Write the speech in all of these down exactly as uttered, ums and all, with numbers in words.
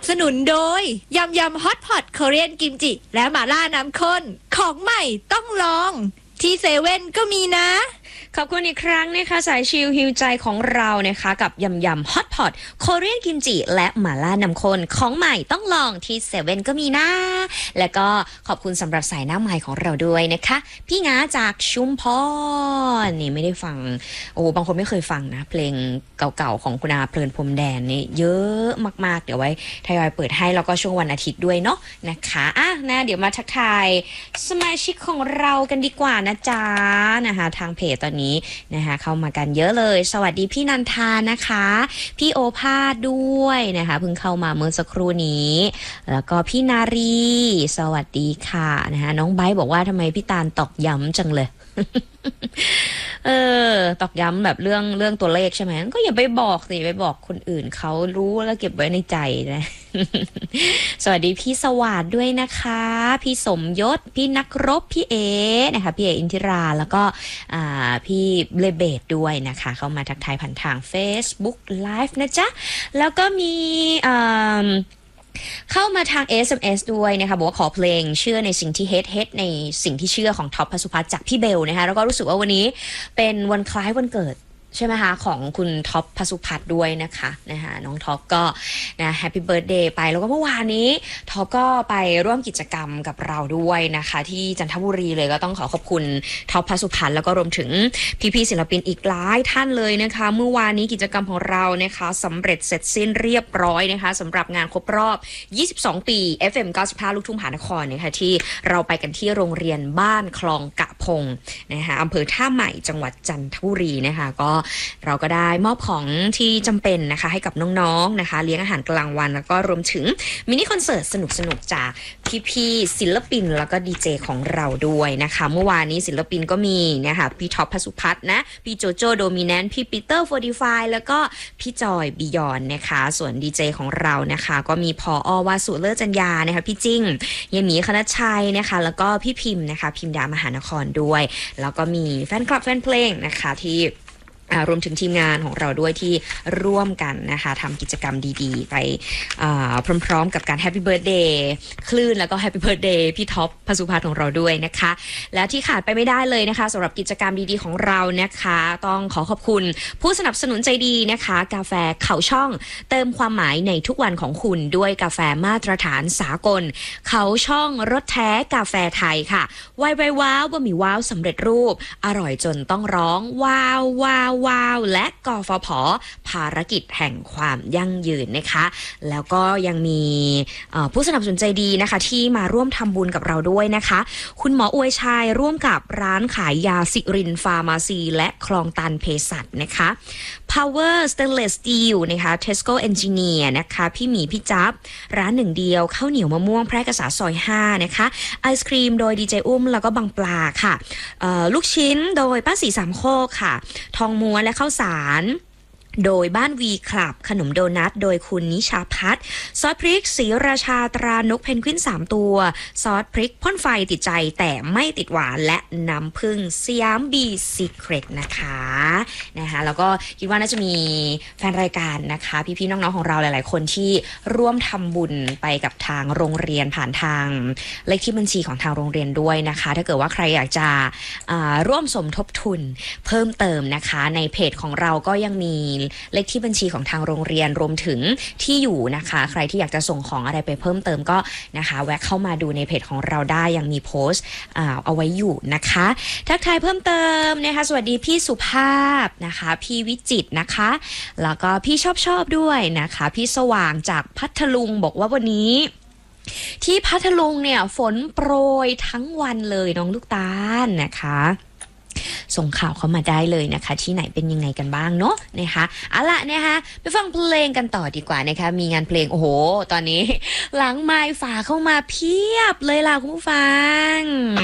สนุนโดยยำยำฮอตพอตเกาหลีกิมจิและหม่าล่าน้ำข้นของใหม่ต้องลองที่เซเว่นก็มีนะขอบคุณอีกครั้งนะคะสายชิลฮิวใจของเรานะคะกับยำยำฮอตพอตโคเรียนกิมจิและหม่าล่าน้ำข้นของใหม่ต้องลองที่เซเว่นก็มีนะแล้วก็ขอบคุณสำหรับสายหน้าใหม่ของเราด้วยนะคะพี่ง้าจากชุมพรนี่ไม่ได้ฟังโอ้บางคนไม่เคยฟังนะเพลงเก่าๆของคุณอาเพลินพรมแดนนี่เยอะมากๆเดี๋ยวไว้ทยอยเปิดให้แล้วก็ช่วงวันอาทิตย์ด้วยเนาะนะคะอ่ะนะเดี๋ยวมาทักทายสมาชิกของเรากันดีกว่านะจ๊ะนะคะทางเพจตอนนี้นะคะเข้ามากันเยอะเลยสวัสดีพี่นันทานะคะพี่โอภาสด้วยนะคะเพิ่งเข้ามาเมื่อสักครู่นี้แล้วก็พี่นารีสวัสดีค่ะนะคะน้องไบร์ทบอกว่าทำไมพี่ตาลตอกย้ำจังเลยเออตอกย้ำแบบเรื่องเรื่องตัวเลขใช่ไหมก็อย่าไปบอกสิไปบอกคนอื่นเขารู้แล้วเก็บไว้ในใจนะ สวัสดีพี่สวัสดิ์ด้วยนะคะพี่สมยศพี่นักรบพี่เอนะคะพี่เออินทิราแล้วก็อ่าพี่เลเบตด้วยนะคะเข้ามาทักทายผ่านทาง Facebook Live นะจ๊ะแล้วก็มีอ่าเข้ามาทาง เอส เอ็ม เอส ด้วยนะคะบอกว่าขอเพลงเชื่อในสิ่งที่เฮดเฮดในสิ่งที่เชื่อของท็อปพสุพัฒน์จากพี่เบลนะคะแล้วก็รู้สึกว่าวันนี้เป็นวันคล้ายวันเกิดใช่ไหมคะของคุณท็อปพสุพัฒน์ด้วยนะคะนะคะน้องท็อปก็นะแฮปปี้เบิร์ธเดย์ไปแล้วก็เมื่อวานนี้ท็อปก็ไปร่วมกิจกรรมกับเราด้วยนะคะที่จันทบุรีเลยก็ต้องขอขอบคุณท็อปพสุพัฒน์แล้วก็รวมถึงพี่ๆศิลปินอีกหลายท่านเลยนะคะเมื่อวานนี้กิจกรรมของเรานะคะสำเร็จเสร็จสิ้นเรียบร้อยนะคะสำหรับงานครบรอบยี่สิบสองปี เอฟ เอ็ม เก้าสิบห้า ลูกทุ่งมหานครนะคะที่เราไปกันที่โรงเรียนบ้านคลองกะพงนะคะอำเภอท่าใหม่จังหวัดจันทบุรีนะคะก็เราก็ได้มอบของที่จำเป็นนะคะให้กับน้องๆนะคะเลี้ยงอาหารกลางวันแล้วก็รวมถึงมินิคอนเสิร์ตสนุกๆจากพี่ๆศิลปินแล้วก็ดีเจของเราด้วยนะคะเมื่อวานนี้ศิลปินก็มีนะคะพี่ท็อปพสุพัฒน์นะพี่โจโจโดมิแนนต์พี่ปีเตอร์โฟร์ตี้ไฟว์แล้วก็พี่จอยบิยอนนะคะส่วนดีเจของเรานะคะก็มีพออวาสุเลิศจัญญานะคะพี่จิ้งเยหมีคณชชัยนะคะแล้วก็พี่พิมพ์นะคะพิมดามหานครด้วยแล้วก็มีแฟนคลับแฟนเพลงนะคะที่รวมถึงทีมงานของเราด้วยที่ร่วมกันนะคะทำกิจกรรมดีๆไปพร้อมๆกับการแฮปปี้เบิร์ธเดย์คลื่นแล้วก็แฮปปี้เบิร์ธเดย์พี่ท็อปพสุพัฒน์ของเราด้วยนะคะและที่ขาดไปไม่ได้เลยนะคะสำหรับกิจกรรมดีๆของเรานะคะต้องขอขอบคุณผู้สนับสนุนใจดีนะคะกาแฟเขาช่องเติมความหมายในทุกวันของคุณด้วยกาแฟมาตรฐานสากลเขาช่องรสแท้กาแฟไทยค่ะวายวายว้าวบะหมี่ว้าวสำเร็จรูปอร่อยจนต้องร้องว้าวว้าวว้าวและกฟผ.ภารกิจแห่งความยั่งยืนนะคะแล้วก็ยังมีผู้สนับสนุนใจดีนะคะที่มาร่วมทำบุญกับเราด้วยนะคะคุณหมออวยชัยร่วมกับร้านขายยาสิรินฟาร์มาซีและคลองตันเภสัชนะคะ Power Stainless Steel นะคะ Tesco Engineer นะคะพี่หมีพี่จับร้านหนึ่งเดียวข้าวเหนียวมะม่วงแพร่กษาซอยห้านะคะไอศครีมโดยดีเจอุ้มแล้วก็บางปลาค่ะลูกชิ้นโดยป้าสีสามโคกค่ะทองม้วนและข้าวสารโดยบ้านวีคลับขนมโดนัทโดยคุณนิชาพัฒน์ซอสพริกศรีราชาตรานกเพนกวินสามตัวซอสพริกพ่นไฟติดใจแต่ไม่ติดหวานและน้ำผึ้งสยามบีซีเครตนะคะนะคะแล้วก็คิดว่าน่าจะมีแฟนรายการนะคะพี่ๆน้องๆของเราหลายๆคนที่ร่วมทำบุญไปกับทางโรงเรียนผ่านทางเลขที่บัญชีของทางโรงเรียนด้วยนะคะถ้าเกิดว่าใครอยากจะร่วมสมทบทุนเพิ่มเติมนะคะในเพจของเราก็ยังมีเลขที่บัญชีของทางโรงเรียนรวมถึงที่อยู่นะคะใครที่อยากจะส่งของอะไรไปเพิ่มเติมก็นะคะแวะเข้ามาดูในเพจของเราได้ยังมีโพสต์เอาไว้อยู่นะคะทักทายเพิ่มเติมนะคะสวัสดีพี่สุภาพนะคะพี่วิจิตรนะคะแล้วก็พี่ชอบชอบด้วยนะคะพี่สว่างจากพัทลุงบอกว่าวันนี้ที่พัทลุงเนี่ยฝนโปรยทั้งวันเลยน้องลูกตาลนะคะส่งข่าวเข้ามาได้เลยนะคะที่ไหนเป็นยังไงกันบ้างเนาะนะคะเอาล่ะนะคะไปฟังเพลงกันต่อดีกว่านะคะมีงานเพลงโอ้โหตอนนี้หลังไมค์ฝาเข้ามาเพียบเลยล่ะคุณผู้ฟัง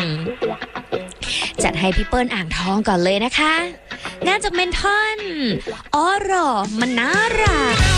จัดให้พี่เปิ้ลอ่างทองก่อนเลยนะคะงานจากเมนทอนอ๋อหรอมันน่ารัก